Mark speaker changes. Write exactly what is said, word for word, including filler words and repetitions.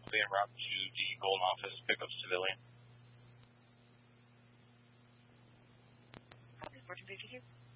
Speaker 1: en route to the Golden office, pick up civilian.
Speaker 2: Copy, fourteen fifty-two.